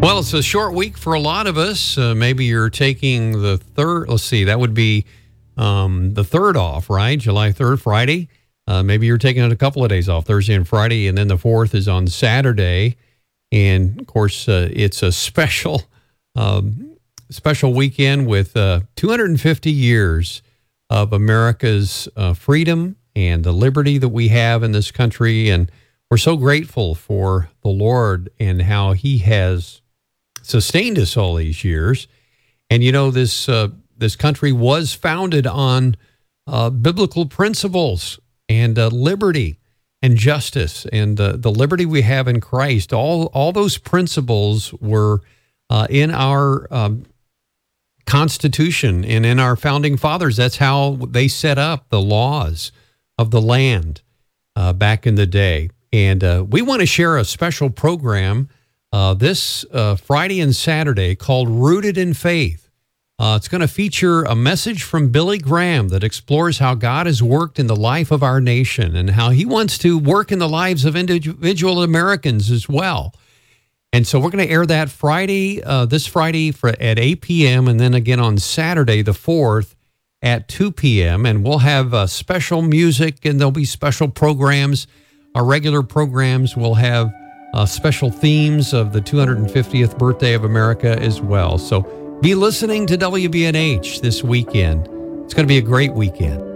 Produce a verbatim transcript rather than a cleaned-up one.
Well, it's a short week for a lot of us. Uh, maybe you're taking the third, let's see, that would be um, the third off, right? July third, Friday. Uh, maybe you're taking a couple of days off, Thursday and Friday, and then the fourth is on Saturday. And, of course, uh, it's a special um, special weekend with uh, two hundred fifty years of America's uh, freedom and the liberty that we have in this country. And we're so grateful for the Lord and how he has sustained us all these years. And, you know, this uh, this country was founded on uh, biblical principles and uh, liberty and justice and uh, the liberty we have in Christ. All all those principles were uh, in our um, Constitution and in our founding fathers. That's how they set up the laws of the land uh, back in the day. And uh, we want to share a special program uh, this uh, Friday and Saturday called Rooted in Faith. Uh, it's going to feature a message from Billy Graham that explores how God has worked in the life of our nation and how he wants to work in the lives of individual Americans as well. And so we're going to air that Friday, uh, this Friday for, at eight p.m. and then again on Saturday, the fourth, at two p.m. And we'll have uh, special music and there'll be special programs. Our regular programs will have uh, special themes of the two hundred fiftieth birthday of America as well. So be listening to W B N H this weekend. It's going to be a great weekend.